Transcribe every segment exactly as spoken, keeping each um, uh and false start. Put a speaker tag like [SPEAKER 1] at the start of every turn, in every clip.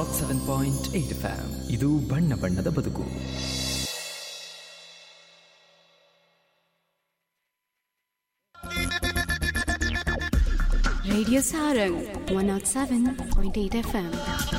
[SPEAKER 1] Not seven point eight F M. ಇದು ಬಣ್ಣ ಬಣ್ಣದ ಬದುಕು.
[SPEAKER 2] Radio Sarang one not seven point eight F M.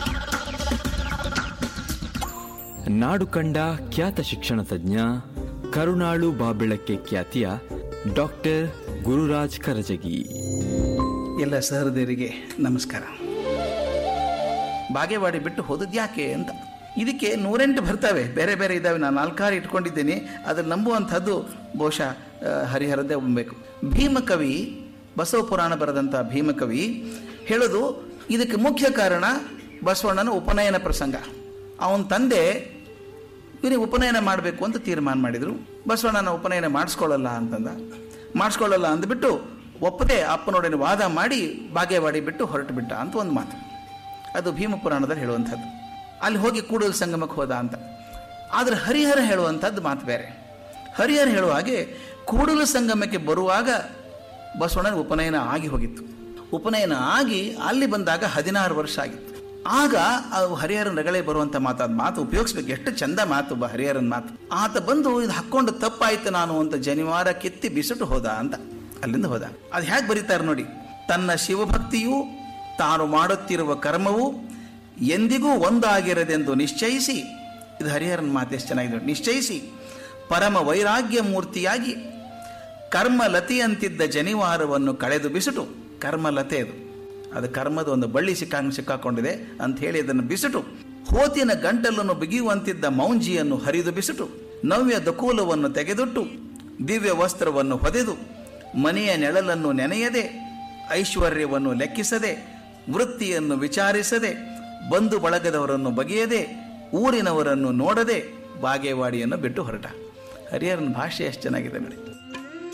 [SPEAKER 1] ನಾಡು ಕಂಡ ಖ್ಯಾತ ಶಿಕ್ಷಣ ತಜ್ಞ, ಕರುಣಾಳು ಬಾಬೆಳಕ್ಕೆ ಖ್ಯಾತಿಯ ಡಾಕ್ಟರ್ ಗುರುರಾಜ್ ಕರಜಗಿ.
[SPEAKER 3] ಎಲ್ಲ ಸಹೃದಯರಿಗೆ ನಮಸ್ಕಾರ. ಬಾಗೇವಾಡಿ ಬಿಟ್ಟು ಹೋದದ್ಯಾಕೆ ಅಂತ, ಇದಕ್ಕೆ ನೂರೆಂಟು ಬರ್ತವೆ, ಬೇರೆ ಬೇರೆ ಇದ್ದಾವೆ. ನಾನು ನಾಲ್ಕಾರು ಇಟ್ಕೊಂಡಿದ್ದೀನಿ. ಅದ್ರ ನಂಬುವಂಥದ್ದು ಬಹುಶಃ ಹರಿಹರದ್ದೇ ಒಮ್ಮಬೇಕು. ಭೀಮಕವಿ, ಬಸವ ಪುರಾಣ ಬರೆದಂಥ ಭೀಮಕವಿ ಹೇಳೋದು, ಇದಕ್ಕೆ ಮುಖ್ಯ ಕಾರಣ ಬಸವಣ್ಣನ ಉಪನಯನ ಪ್ರಸಂಗ. ಅವನ ತಂದೆ ಇವನಿಗೆ ಉಪನಯನ ಮಾಡಬೇಕು ಅಂತ ತೀರ್ಮಾನ ಮಾಡಿದರು. ಬಸವಣ್ಣನ ಉಪನಯನ ಮಾಡಿಸ್ಕೊಳ್ಳಲ್ಲ ಅಂತಂದ. ಮಾಡಿಸ್ಕೊಳ್ಳಲ್ಲ ಅಂದ್ಬಿಟ್ಟು ಒಪ್ಪದೆ ಅಪ್ಪನೊಡನೆ ವಾದ ಮಾಡಿ ಬಾಗೇವಾಡಿ ಬಿಟ್ಟು ಹೊರಟು ಬಿಟ್ಟ ಅಂತ ಒಂದು ಮಾತು. ಅದು ಭೀಮ ಪುರಾಣದಲ್ಲಿ ಹೇಳುವಂಥದ್ದು. ಅಲ್ಲಿ ಹೋಗಿ ಕೂಡಲ ಸಂಗಮಕ್ಕೆ ಹೋದ ಅಂತ. ಆದರೆ ಹರಿಹರ ಹೇಳುವಂಥದ್ದು ಮಾತು ಬೇರೆ. ಹರಿಹರ ಹೇಳುವ ಹಾಗೆ ಕೂಡಲ ಸಂಗಮಕ್ಕೆ ಬರುವಾಗ ಬಸವಣ್ಣನ ಉಪನಯನ ಆಗಿ ಹೋಗಿತ್ತು. ಉಪನಯನ ಆಗಿ ಅಲ್ಲಿ ಬಂದಾಗ ಹದಿನಾರು ವರ್ಷ ಆಗಿತ್ತು. ಆಗ ಹರಿಹರನ ರಗಳೆ ಬರುವಂಥ ಮಾತು, ಅದು ಮಾತು ಉಪಯೋಗಿಸ್ಬೇಕು. ಎಷ್ಟು ಚಂದ ಮಾತು ಬ ಹರಿಹರನ ಮಾತು. ಆತ ಬಂದು ಇದು ಹಾಕ್ಕೊಂಡು ತಪ್ಪಾಯ್ತು ನಾನು ಅಂತ ಜನಿವಾರ ಕಿತ್ತಿ ಬಿಸಿಟು ಹೋದ ಅಂತ. ಅಲ್ಲಿಂದ ಹೋದ. ಅದು ಹೇಗೆ ಬರೀತಾರೆ ನೋಡಿ. ತನ್ನ ಶಿವಭಕ್ತಿಯು ತಾನು ಮಾಡುತ್ತಿರುವ ಕರ್ಮವು ಎಂದಿಗೂ ಒಂದಾಗಿರದೆಂದು ನಿಶ್ಚಯಿಸಿ, ಇದು ಹರಿಹರನ ಮಾತು ಎಷ್ಟು ಚೆನ್ನಾಗಿದೆ. ನಿಶ್ಚಯಿಸಿ ಪರಮ ವೈರಾಗ್ಯ ಮೂರ್ತಿಯಾಗಿ ಕರ್ಮಲತೆಯಂತಿದ್ದ ಜನಿವಾರವನ್ನು ಕಳೆದು ಬಿಸಿಟು, ಕರ್ಮಲತೆ ಅದು ಅದು ಕರ್ಮದ ಒಂದು ಬಳ್ಳಿ ಸಿಕ್ಕಾಂಗ ಸಿಕ್ಕಾಕೊಂಡಿದೆ ಅಂತ ಹೇಳಿ ಅದನ್ನು ಬಿಸಿಟು, ಹೋತಿನ ಗಂಟಲನ್ನು ಬಿಗಿಯುವಂತಿದ್ದ ಮೌಂಜಿಯನ್ನು ಹರಿದು ಬಿಸಿಟು, ನವ್ಯ ದಕೂಲವನ್ನು ತೆಗೆದುಟ್ಟು, ದಿವ್ಯ ವಸ್ತ್ರವನ್ನು ಹೊದೆದು, ಮನೆಯ ನೆಳಲನ್ನು ನೆನೆಯದೆ, ಐಶ್ವರ್ಯವನ್ನು ಲೆಕ್ಕಿಸದೆ, ವೃತ್ತಿಯನ್ನು ವಿಚಾರಿಸದೆ, ಬಂಧು ಬಳಗದವರನ್ನು ಬಗೆಯದೆ, ಊರಿನವರನ್ನು ನೋಡದೆ ಬಾಗೇವಾಡಿಯನ್ನು ಬಿಟ್ಟು ಹೊರಟ. ಹರಿಹರನ ಭಾಷೆ ಎಷ್ಟು ಚೆನ್ನಾಗಿದೆ ನೋಡಿ.